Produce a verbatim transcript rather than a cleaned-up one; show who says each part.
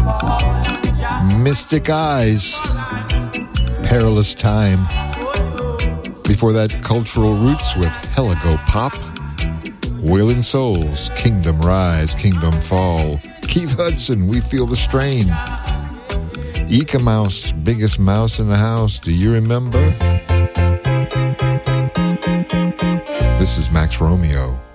Speaker 1: Mystic Eyes, Perilous Time. Before that, Cultural Roots with Heligo Pop. Wailing Souls, Kingdom Rise, Kingdom Fall. Keith Hudson, We Feel the Strain. Eka Mouse, Biggest Mouse in the House, do you remember? This is Max Romeo.